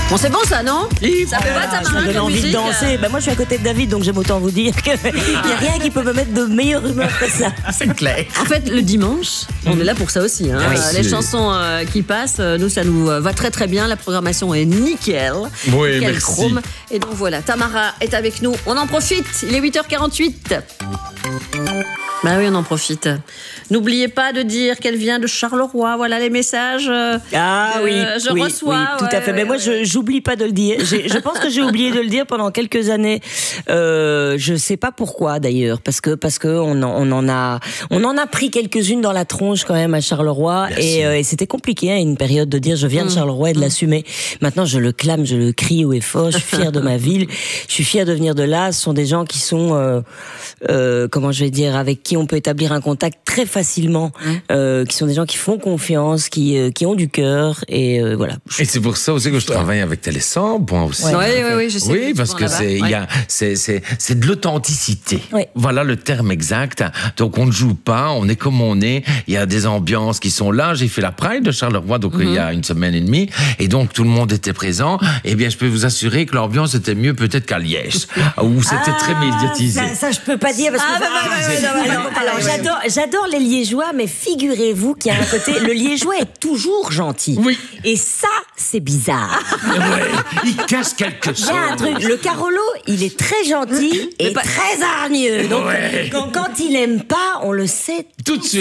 Bon, c'est bon ça, non? Ça fait pas Ça me donne envie de danser. Moi, je suis à côté de David, donc j'aime autant vous dire qu'il n'y a rien qui peut me mettre de meilleure humeur que ça. C'est clair. En fait, le dimanche, on est là pour ça aussi. Hein. Les chansons qui passent, nous, ça nous va très très bien. La programmation est nickel. Oui, nickel merci. chrome. Et donc voilà, Tamara est avec nous. On en profite. Il est 8h48. Bah oui, on en profite. N'oubliez pas de dire qu'elle vient de Charleroi. Voilà les messages je reçois. Oui, tout à fait. Mais moi, j'oublie pas de le dire. Je pense que j'ai oublié de le dire pendant quelques années. Je sais pas pourquoi d'ailleurs, parce que on en a pris quelques-unes dans la tronche quand même à Charleroi, et c'était compliqué à une période de dire je viens de Charleroi et de l'assumer. Maintenant, je le clame, je le crie haut et fort. Je suis fière de ma ville. Je suis fière de venir de là. Ce sont des gens qui sont comment je vais dire, avec qui on peut établir un contact très facilement, qui sont des gens qui font confiance, qui ont du cœur, et voilà. Et c'est pour ça aussi que je travaille avec Télé100, moi aussi. Oui, je sais. Oui, parce que c'est de l'authenticité. Ouais. Voilà le terme exact. Donc on ne joue pas, on est comme on est. Il y a des ambiances qui sont là. J'ai fait la Pride de Charleroi, donc il y a une semaine et demie, et donc tout le monde était présent. Eh bien, je peux vous assurer que l'ambiance était mieux peut-être qu'à Liège, où c'était très médiatisé. Ça, je peux pas dire parce que alors, j'adore les Liégeois, mais figurez-vous qu'il y a un côté, le Liégeois est toujours gentil. Oui. Et ça, c'est bizarre. Il cache quelque chose. Il y a un truc, le Carolo, il est très gentil et très hargneux. Donc, quand il aime pas, on le sait Tout de suite.